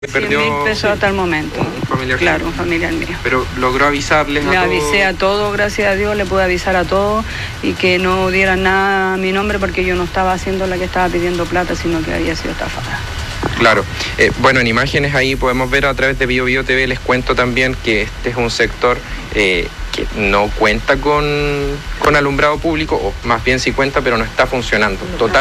Perdió 100.000 pesos hasta el momento. Un familiar. Claro, un familiar mío. Pero logró avisarles Le a todos. avisé a todos, gracias a Dios, le pude avisar a todos y que no dieran nada a mi nombre porque yo no estaba haciendo la que estaba pidiendo plata, sino que había sido estafada. Claro. Bueno, en imágenes ahí podemos ver a través de Bio Bio TV, les cuento también que este es un sector que no cuenta con alumbrado público, o más bien sí cuenta, pero no está funcionando. Total.